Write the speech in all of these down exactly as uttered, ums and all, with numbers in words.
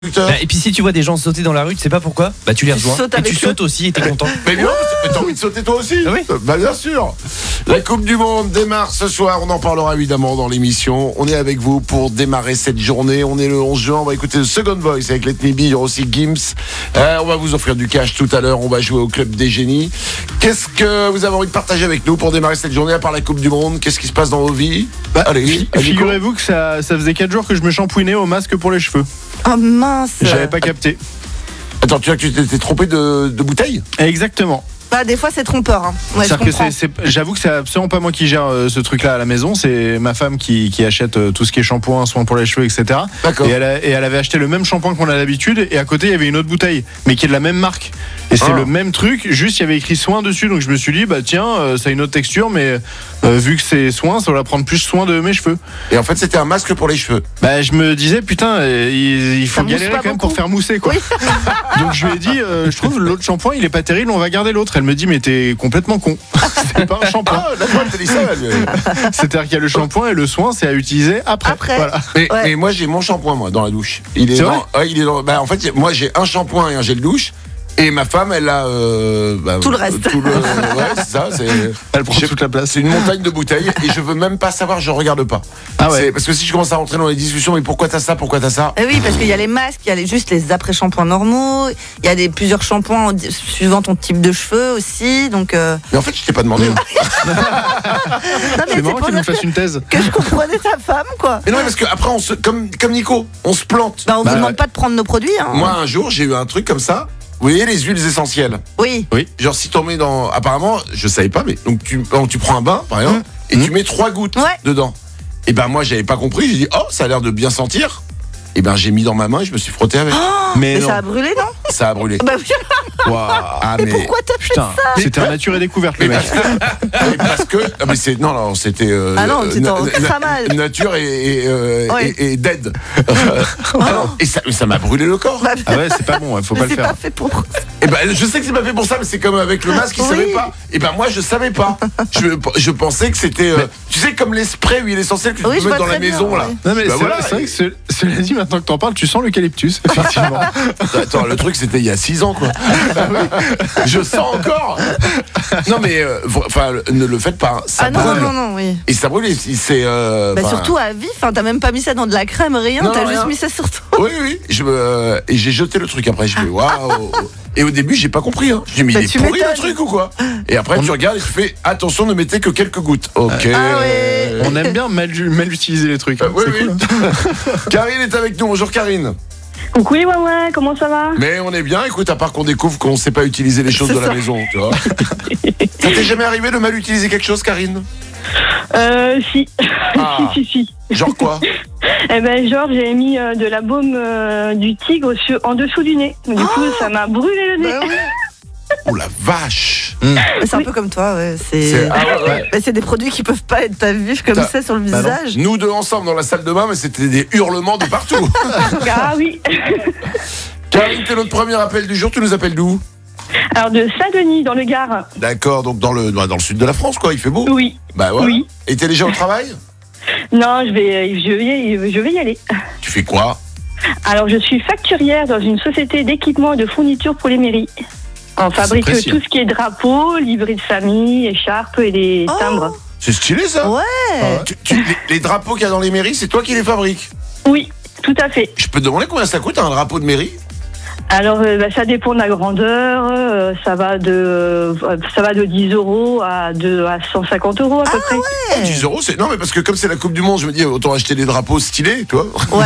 Bah, et puis si tu vois des gens sauter dans la rue, tu sais pas pourquoi, bah tu les rejoins et tu sautes aussi et t'es content. Mais bien, t'as envie de sauter toi aussi? Ah oui. Bah bien sûr. La Coupe du Monde démarre ce soir, on en parlera évidemment dans l'émission. On est avec vous pour démarrer cette journée. On est le onze juin, on va écouter The Second Voice avec Let Me Be, il y aura aussi Gims. Euh, on va vous offrir du cash tout à l'heure, on va jouer au Club des Génies. Qu'est-ce que vous avez envie de partager avec nous pour démarrer cette journée à part la Coupe du Monde? Qu'est-ce qui se passe dans vos vies? Bah, Allez, figurez-vous que ça, ça faisait quatre jours que je me shampouinais au masque pour les cheveux. Oh mince. J'avais pas capté. Attends, tu as tu t'es trompé de, de bouteille? Exactement. Bah des fois c'est trompeur hein. Ouais, C'est-à-dire que c'est, c'est, j'avoue que c'est absolument pas moi qui gère euh, ce truc-là à la maison. C'est ma femme qui, qui achète euh, tout ce qui est shampoing, soins pour les cheveux, et cetera. D'accord. Et elle, a, et elle avait acheté le même shampoing qu'on a d'habitude. Et à côté il y avait une autre bouteille, mais qui est de la même marque. Et c'est Ah. le même truc, juste il y avait écrit soin dessus. Donc je me suis dit bah tiens, euh, ça a une autre texture, mais euh, vu que c'est soin, ça va prendre plus soin de mes cheveux. Et en fait c'était un masque pour les cheveux. Bah je me disais putain, euh, il, il faut Ça mousse galérer pas quand même beaucoup. pour faire mousser quoi. Oui. Donc je lui ai dit euh, je trouve l'autre shampoing il est pas terrible, on va garder l'autre. Elle me dit mais t'es complètement con. C'est pas un shampoing. Ah d'accord, t'as dit ça elle. C'est-à-dire qu'il y a le shampoing et le soin c'est à utiliser après. Après. Voilà. Mais, Ouais. mais moi j'ai mon shampoing moi dans la douche. Il est, C'est dans, ouais, il est dans, bah, en fait moi j'ai un shampoing et un gel douche. Et ma femme, elle a euh, bah, Tout le reste. tout le- ouais, c'est ça. C'est, Elle prend j'ai- toute la place. c'est une montagne de bouteilles et je veux même pas savoir. Je regarde pas. Ah ouais. C'est- parce que si je commence à rentrer dans les discussions, mais pourquoi t'as ça, pourquoi t'as ça? Eh oui, parce qu'il y a les masques, il y a les, juste les après-shampoings normaux, il y a des, plusieurs shampoings en- suivant ton type de cheveux aussi, donc... Euh... Mais en fait, je t'ai pas demandé. Non, mais C'est c'est marrant pour qu'il nous dire fasse une thèse. que je comprenais ta femme, quoi. Mais non, mais parce que après, on se, comme comme Nico, on se plante. Bah on Bah, vous demande ouais. pas de prendre nos produits, hein. Moi, un jour, j'ai eu un truc comme ça. Vous voyez les huiles essentielles. Oui. Genre si t'en mets dans, apparemment, je savais pas, mais donc tu, donc, tu prends un bain, par exemple, et Mmh. tu mets trois gouttes Ouais. dedans. Et ben moi, j'avais pas compris. J'ai dit oh, ça a l'air de bien sentir. Et ben j'ai mis dans ma main et je me suis frotté avec. Mais Mais non. ça a brûlé, non? Ça a brûlé. Bah oui. Waouh. Ah Mais pourquoi t'as fait Putain, ça? c'était un nature et découverte le Mais mec. parce que, mais parce que ah, mais c'est non non c'était euh, Ah non, c'était en na- cramage. na- nature et et, euh, Ouais. et, et dead. Et ça ça m'a brûlé le corps. Bah, Ah ouais, c'est pas bon, faut mais pas le c'est faire. pas fait pour... Et ben je sais que c'est pas fait pour ça, mais c'est comme avec le masque, il Oui. savait pas. Et ben moi je savais pas. Je, je pensais que c'était euh, tu sais comme les sprays huile essentielle que tu Oui, peux je mettre dans vois la très bien, maison là. ouais. Non mais Bah c'est, voilà. c'est vrai que ce- cela dit, maintenant que t'en parles, tu sens l'eucalyptus, effectivement. Attends, le truc c'était il y a six ans quoi. Je sens encore. Non mais euh, enfin ne le faites pas, hein. Ça Ah non, brûle. non, non, non, oui. Et ça brûle, et c'est euh, Bah enfin, surtout à vif, hein, t'as même pas mis ça dans de la crème, rien, Non, t'as non, juste rien. mis ça sur toi. Oui, oui. Je me, euh, et j'ai jeté le truc après. Je fais waouh. Et au début, j'ai pas compris. Hein. Je dis mais Bah, il est tu pourri le m'étonnes. truc ou quoi? Et après, tu regardes et tu fais attention, ne mettez que quelques gouttes. Ok. Ah ouais. On aime bien mal, mal utiliser les trucs. hein. Euh, oui, C'est oui. cool, hein. Karine est avec nous. Bonjour Karine. Coucou les Wawa, comment ça va? Mais on est bien. Écoute, à part qu'on découvre qu'on sait pas utiliser les choses C'est de la ça. maison, tu vois. Ça t'est jamais arrivé de mal utiliser quelque chose, Karine? Euh, si. Ah. si, si, si. Genre quoi? Eh ben, genre, j'ai mis euh, de la baume euh, du tigre sur- en dessous du nez. Du coup, ça m'a brûlé le nez. Bah oui. Oh la vache. C'est un peu comme toi, ouais. C'est- C'est ah ouais, ouais. Bah, c'est des produits qui peuvent pas être à vif comme T'as- ça sur le Bah non. visage. Nous deux ensemble dans la salle de bain, mais c'était des hurlements de partout. Ah oui. Karine, t'es notre premier appel du jour. Tu nous appelles d'où? Alors, de Saint-Denis, dans le Gard. D'accord, donc dans le, dans le sud de la France, quoi. Il fait beau. Oui. Bah ouais. Oui. Et t'es déjà au travail? Non, je vais, je vais, je vais y aller. Tu fais quoi? Alors, je suis facturière dans une société d'équipement et de fournitures pour les mairies. On fabrique précis. tout ce qui est drapeaux, livrets de famille, écharpes et les Oh. timbres. C'est stylé ça. Ouais. Tu- tu- les, les drapeaux qu'il y a dans les mairies, c'est toi qui les fabriques. Oui, tout à fait. Je peux te demander combien ça coûte un drapeau de mairie? Alors, euh, bah, ça dépend de la grandeur. euh, ça va de, euh, ça va de dix euros à, de, à cent cinquante euros à peu près. Ouais. dix euros, c'est. Non, mais parce que comme c'est la Coupe du Monde, je me dis autant acheter des drapeaux stylés, tu vois. Ouais.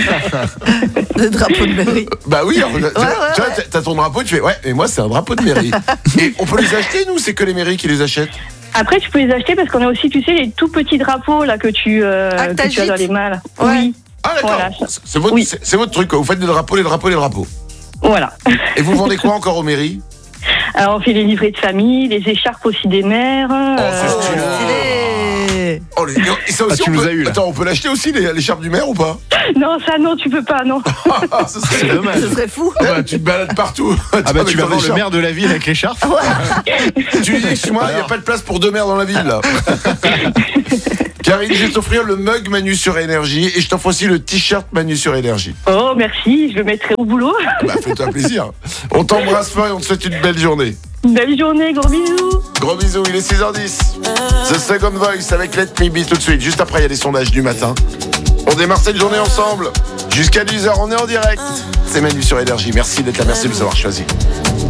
Le drapeau de mairie. Bah oui, alors, tu vois, ouais, tu vois, ouais. t'as- t'as ton drapeau, tu fais ouais, et moi c'est un drapeau de mairie. Et on peut les acheter, nous, c'est que les mairies qui les achètent. Après, tu peux les acheter parce qu'on a aussi, tu sais, les tout petits drapeaux là que tu, euh, Ah, que que tu as t'agites. dans les mains. là. Ouais. Oui, Ah d'accord, Voilà. c'est votre, Oui. c'est, c'est votre truc, quoi. Vous faites des drapeaux, les drapeaux, les drapeaux. voilà. Et vous vendez quoi encore aux mairies? Alors, on fait les livrets de famille, les écharpes aussi des mères. Oh, c'est euh, stylé. Stylé. Allez. Oh, les... Et ça aussi, Ah, tu on nous peut... as eu, là. Attends, on peut l'acheter aussi, les- l'écharpe du maire ou pas? Non, ça, non, tu peux pas, non. Ah, ce serait C'est dommage. Ce serait fou. Ah bah, tu te balades partout. Ah bah Avec tu vas ton voir le écharpe. maire de la ville avec l'écharpe. Tu lui dis, excuse-moi, il n'y a Alors. pas de place pour deux maires dans la ville là. Karine, je vais t'offrir le mug Manu sur Énergie et je t'offre aussi le t-shirt Manu sur Énergie. Oh, merci, je le mettrai au boulot. Bah fais-toi plaisir. On t'embrasse fort et on te souhaite une belle journée. Belle journée, gros bisous. Gros bisous, il est six heures dix. The Second Voice avec Let Me Be tout de suite. Juste après, il y a les sondages du matin. On démarre cette journée ensemble. Jusqu'à dix heures, on est en direct. C'est Manu sur Énergie. Merci d'être là, merci de nous avoir choisis.